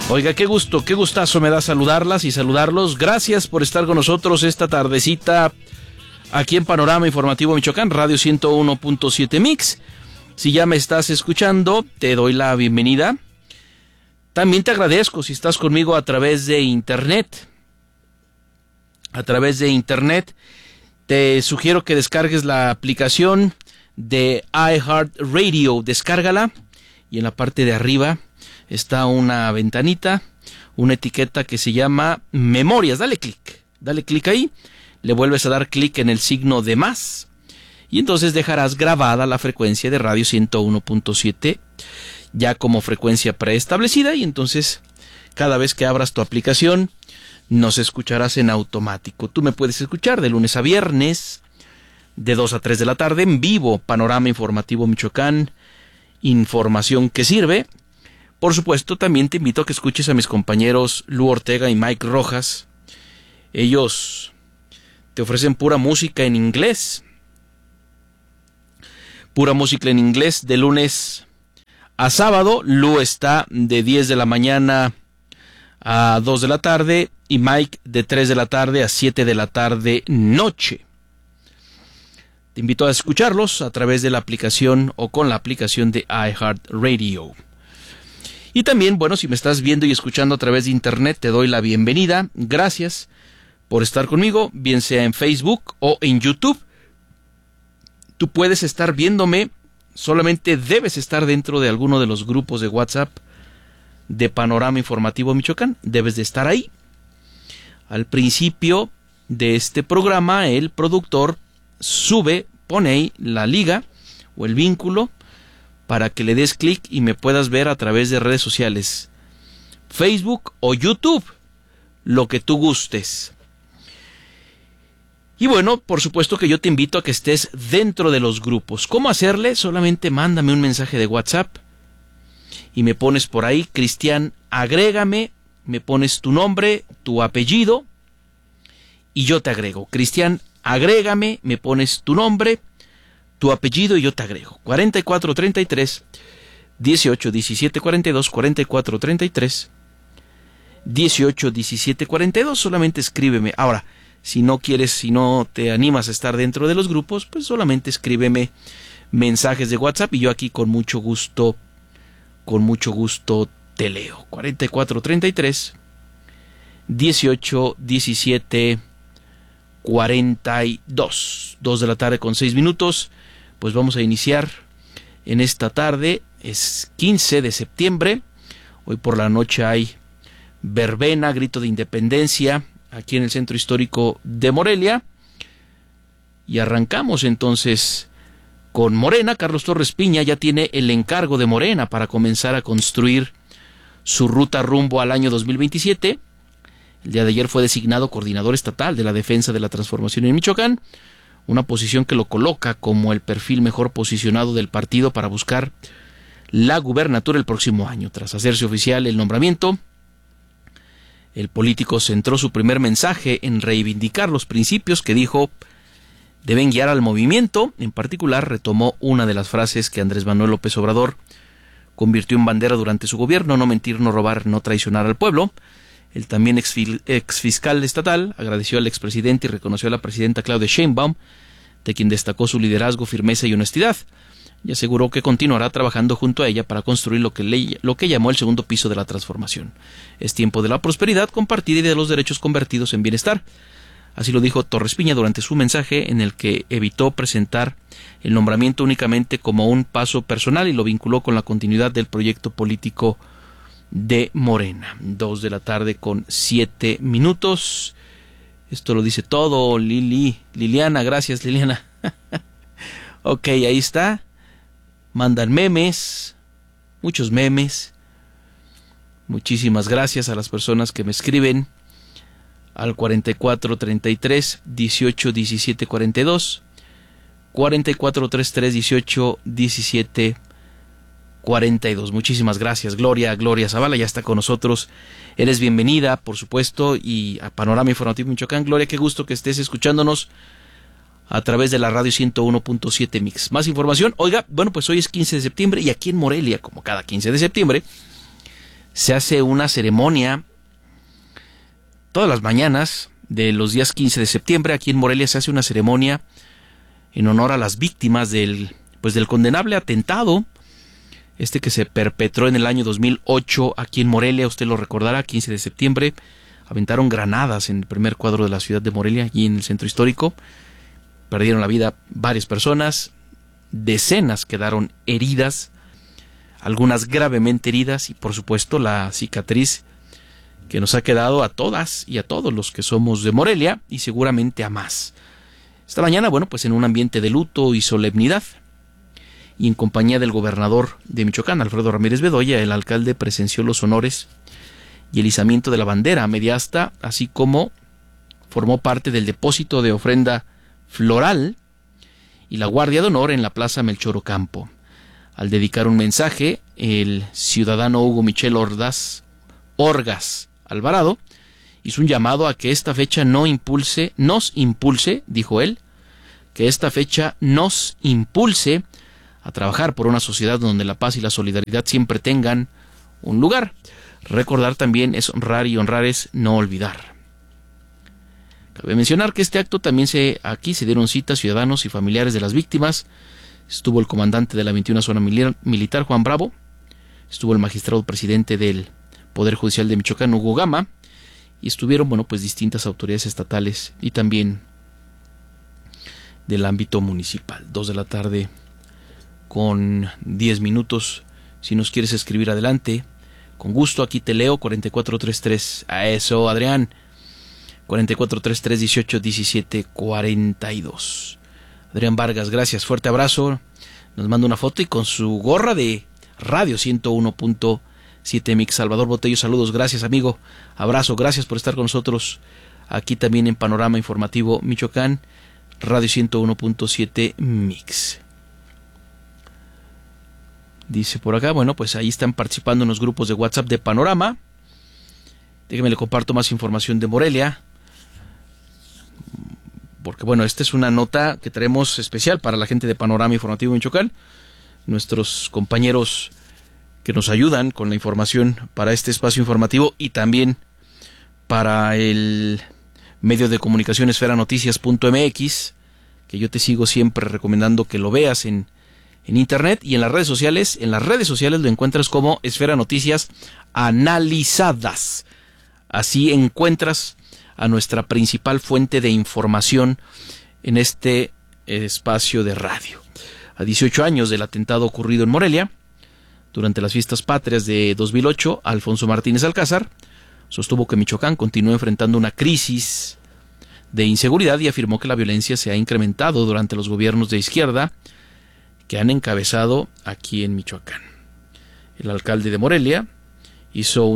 Oiga, qué gustazo me da saludarlas y saludarlos. Gracias por estar con nosotros esta tardecita aquí en Panorama Informativo Michoacán, Radio 101.7 Mix. Si ya me estás escuchando, te doy la bienvenida. También te agradezco si estás conmigo a través de internet. Te sugiero que descargues la aplicación de iHeartRadio. Descárgala y en la parte de arriba está una ventanita, una etiqueta que se llama Memorias. Dale clic ahí, le vuelves a dar clic en el signo de más y entonces dejarás grabada la frecuencia de Radio 101.7 ya como frecuencia preestablecida, y entonces cada vez que abras tu aplicación nos escucharás en automático. Tú me puedes escuchar de lunes a viernes de 2 a 3 de la tarde en vivo. Panorama Informativo Michoacán, información que sirve. Por supuesto, también te invito a que escuches a mis compañeros Lu Ortega y Mike Rojas. Ellos te ofrecen pura música en inglés. Pura música en inglés de lunes a sábado. Lu está de 10 de la mañana a 2 de la tarde y Mike de 3 de la tarde a 7 de la tarde noche. Te invito a escucharlos a través de la aplicación o con la aplicación de iHeartRadio. Y también, bueno, si me estás viendo y escuchando a través de internet, te doy la bienvenida. Gracias por estar conmigo, bien sea en Facebook o en YouTube. Tú puedes estar viéndome, solamente debes estar dentro de alguno de los grupos de WhatsApp de Panorama Informativo Michoacán. Debes de estar ahí. Al principio de este programa, el productor pone ahí la liga o el vínculo para que le des clic y me puedas ver a través de redes sociales, Facebook o YouTube, lo que tú gustes. Y bueno, por supuesto que yo te invito a que estés dentro de los grupos. ¿Cómo hacerle? Solamente mándame un mensaje de WhatsApp y me pones por ahí, Cristian, agrégame, me pones tu nombre, tu apellido y yo te agrego. Cristian, agrégame, me pones tu nombre, tu apellido y yo te agrego. 4433 18 17 42, 4433 18 17 42. Solamente escríbeme. Ahora, si no te animas a estar dentro de los grupos, pues solamente escríbeme mensajes de WhatsApp y yo aquí con mucho gusto te leo. 4433 18 17 42. 2 de la tarde con 6 minutos. Pues vamos a iniciar en esta tarde. Es 15 de septiembre. Hoy por la noche hay verbena, grito de independencia aquí en el centro histórico de Morelia. Y arrancamos entonces con Morena. Carlos Torres Piña ya tiene el encargo de Morena para comenzar a construir su ruta rumbo al año 2027. El día de ayer fue designado coordinador estatal de la defensa de la transformación en Michoacán, una posición que lo coloca como el perfil mejor posicionado del partido para buscar la gubernatura el próximo año. Tras hacerse oficial el nombramiento, el político centró su primer mensaje en reivindicar los principios que dijo deben guiar al movimiento. En particular, retomó una de las frases que Andrés Manuel López Obrador convirtió en bandera durante su gobierno: no mentir, no robar, no traicionar al pueblo. El también exfiscal estatal agradeció al expresidente y reconoció a la presidenta Claudia Sheinbaum, de quien destacó su liderazgo, firmeza y honestidad, y aseguró que continuará trabajando junto a ella para construir lo que llamó el segundo piso de la transformación. Es tiempo de la prosperidad compartida y de los derechos convertidos en bienestar. Así lo dijo Torres Piña durante su mensaje, en el que evitó presentar el nombramiento únicamente como un paso personal y lo vinculó con la continuidad del proyecto político de Morena. 2 de la tarde con 7 minutos. Esto lo dice todo Liliana, gracias Liliana. Ok, ahí está. Mandan memes, muchos memes. Muchísimas gracias a las personas que me escriben al 4433 18 17 42, 4433 18 17 42. Muchísimas gracias. Gloria Zavala ya está con nosotros. Eres bienvenida, por supuesto, y a Panorama Informativo Michoacán. Gloria, qué gusto que estés escuchándonos a través de la radio 101.7 Mix. Más información. Oiga, bueno, pues hoy es 15 de septiembre y aquí en Morelia, como cada 15 de septiembre, se hace una ceremonia todas las mañanas de los días 15 de septiembre. Aquí en Morelia se hace una ceremonia en honor a las víctimas del condenable atentado que se perpetró en el año 2008 aquí en Morelia. Usted lo recordará, 15 de septiembre aventaron granadas en el primer cuadro de la ciudad de Morelia, allí en el centro histórico. Perdieron la vida varias personas, decenas quedaron heridas, algunas gravemente heridas, y por supuesto la cicatriz que nos ha quedado a todas y a todos los que somos de Morelia, y seguramente a más. Esta mañana, pues en un ambiente de luto y solemnidad, y en compañía del gobernador de Michoacán, Alfredo Ramírez Bedoya, el alcalde presenció los honores y el izamiento de la bandera media asta, así como formó parte del depósito de ofrenda floral y la guardia de honor en la Plaza Melchor Ocampo. Al dedicar un mensaje, el ciudadano Hugo Michel Orgas Alvarado hizo un llamado a que esta fecha nos impulse, dijo él, que esta fecha nos impulse a trabajar por una sociedad donde la paz y la solidaridad siempre tengan un lugar. Recordar también es honrar, y honrar es no olvidar. Cabe mencionar que este acto también aquí se dieron cita ciudadanos y familiares de las víctimas. Estuvo el comandante de la 21 Zona Militar, Juan Bravo. Estuvo el magistrado presidente del Poder Judicial de Michoacán, Hugo Gama. Y estuvieron, distintas autoridades estatales y también del ámbito municipal. 2 de la tarde con 10 minutos. Si nos quieres escribir, adelante. Con gusto, aquí te leo. 4433. A eso, Adrián. 4433 18 17 42. Adrián Vargas, gracias. Fuerte abrazo. Nos manda una foto y con su gorra de Radio 101.7 Mix. Salvador Botello, saludos. Gracias, amigo. Abrazo. Gracias por estar con nosotros aquí también en Panorama Informativo Michoacán, Radio 101.7 Mix. Dice por acá, pues ahí están participando en los grupos de WhatsApp de Panorama. Déjeme le comparto más información de Morelia, porque esta es una nota que traemos especial para la gente de Panorama Informativo Michoacán, nuestros compañeros que nos ayudan con la información para este espacio informativo, y también para el medio de comunicación esferanoticias.mx, que yo te sigo siempre recomendando que lo veas en internet y en las redes sociales. En las redes sociales lo encuentras como Esfera Noticias Analizadas. Así encuentras a nuestra principal fuente de información en este espacio de radio. A 18 años del atentado ocurrido en Morelia, durante las fiestas patrias de 2008, Alfonso Martínez Alcázar sostuvo que Michoacán continúa enfrentando una crisis de inseguridad y afirmó que la violencia se ha incrementado durante los gobiernos de izquierda que han encabezado aquí en Michoacán. El alcalde de Morelia hizo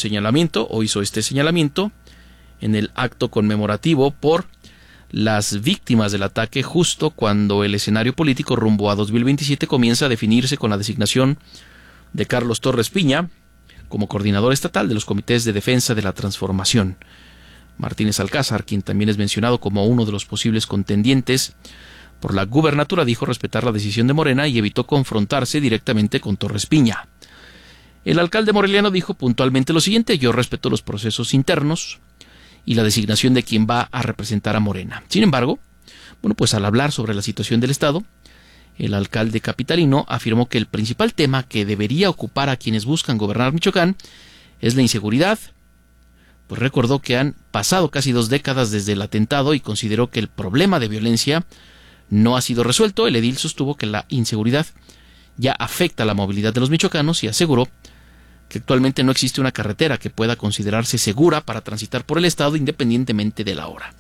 este señalamiento en el acto conmemorativo por las víctimas del ataque, justo cuando el escenario político rumbo a 2027 comienza a definirse con la designación de Carlos Torres Piña como coordinador estatal de los comités de defensa de la transformación. Martínez Alcázar, quien también es mencionado como uno de los posibles contendientes por la gubernatura, dijo respetar la decisión de Morena y evitó confrontarse directamente con Torres Piña. El alcalde moreliano dijo puntualmente lo siguiente: yo respeto los procesos internos y la designación de quien va a representar a Morena. Sin embargo, al hablar sobre la situación del Estado, el alcalde capitalino afirmó que el principal tema que debería ocupar a quienes buscan gobernar Michoacán es la inseguridad. Recordó que han pasado casi 2 décadas desde el atentado y consideró que el problema de violencia no ha sido resuelto. El edil sostuvo que la inseguridad ya afecta la movilidad de los michoacanos y aseguró que actualmente no existe una carretera que pueda considerarse segura para transitar por el estado independientemente de la hora.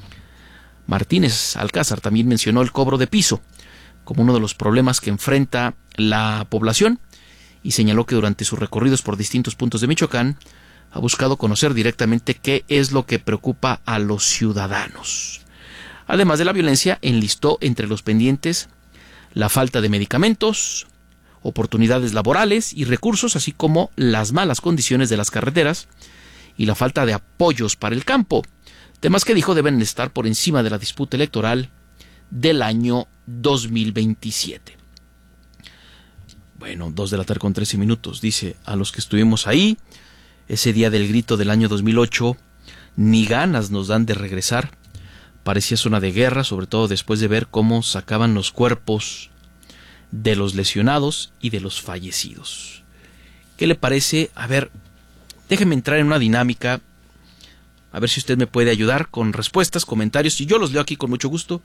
Martínez Alcázar también mencionó el cobro de piso como uno de los problemas que enfrenta la población y señaló que durante sus recorridos por distintos puntos de Michoacán ha buscado conocer directamente qué es lo que preocupa a los ciudadanos. Además de la violencia, enlistó entre los pendientes la falta de medicamentos, oportunidades laborales y recursos, así como las malas condiciones de las carreteras y la falta de apoyos para el campo, temas que dijo deben estar por encima de la disputa electoral del año 2027. Bueno, 2:13 dice, a los que estuvimos ahí, ese día del grito del año 2008, ni ganas nos dan de regresar. Parecía zona de guerra, sobre todo después de ver cómo sacaban los cuerpos de los lesionados y de los fallecidos. ¿Qué le parece? A ver, déjeme entrar en una dinámica, a ver si usted me puede ayudar con respuestas, comentarios, y yo los leo aquí con mucho gusto.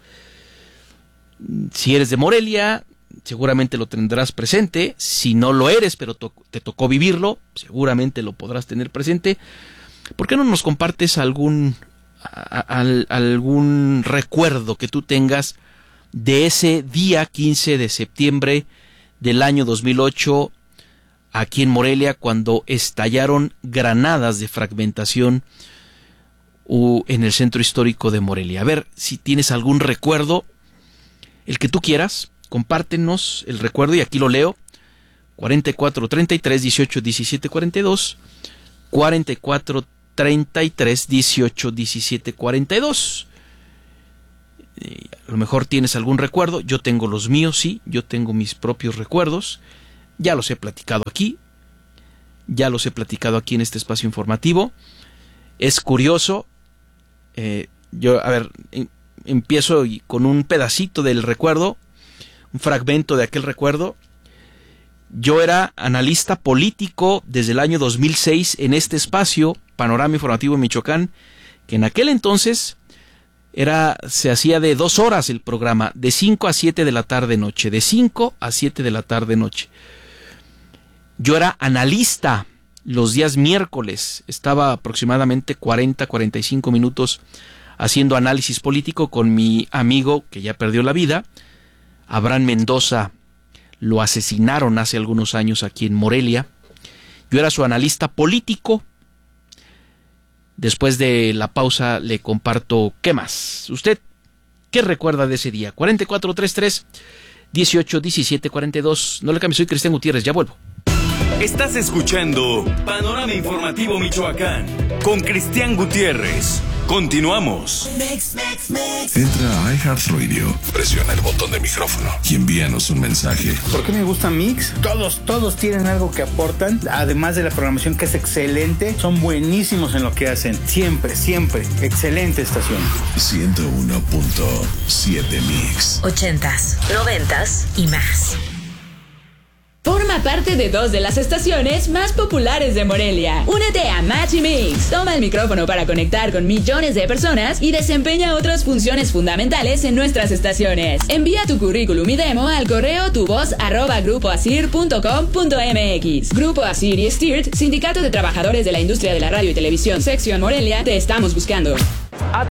Si eres de Morelia, seguramente lo tendrás presente. Si no lo eres, pero te tocó vivirlo, seguramente lo podrás tener presente. ¿Por qué no nos compartes algún recuerdo que tú tengas de ese día 15 de septiembre del año 2008 aquí en Morelia, cuando estallaron granadas de fragmentación en el centro histórico de Morelia? A ver si tienes algún recuerdo, el que tú quieras, compártenos el recuerdo y aquí lo leo. 44 33 18 17 42, 44 33 18 17 42. A lo mejor tienes algún recuerdo, yo tengo los míos, sí, yo tengo mis propios recuerdos, ya los he platicado aquí en este espacio informativo. Es curioso, empiezo con un pedacito del recuerdo, un fragmento de aquel recuerdo. Yo era analista político desde el año 2006 en este espacio, Panorama Informativo Michoacán, que en aquel entonces se hacía de 2 horas el programa, de 5 a 7 de la tarde noche, de 5 a 7 de la tarde noche. Yo era analista los días miércoles, estaba aproximadamente 40-45 minutos haciendo análisis político con mi amigo que ya perdió la vida, Abraham Mendoza. Lo asesinaron hace algunos años aquí en Morelia. Yo era su analista político. Después de la pausa le comparto qué más. ¿Usted qué recuerda de ese día? 4433 18 17 42. No le cambies, soy Cristian Gutiérrez, ya vuelvo. Estás escuchando Panorama Informativo Michoacán con Cristian Gutiérrez. Continuamos. Entra a iHeartRadio, presiona el botón de micrófono y envíanos un mensaje. ¿Por qué me gusta Mix? Todos tienen algo que aportan, además de la programación que es excelente, son buenísimos en lo que hacen. Siempre, excelente estación. 101.7 Mix. 80s, 90s y más. Forma parte de 2 de las estaciones más populares de Morelia. Únete a Match y Mix. Toma el micrófono para conectar con millones de personas y desempeña otras funciones fundamentales en nuestras estaciones. Envía tu currículum y demo al correo tuvoz@grupoasir.com.mx. Grupo Asir y STIRT, Sindicato de Trabajadores de la Industria de la Radio y Televisión, Sección Morelia, te estamos buscando.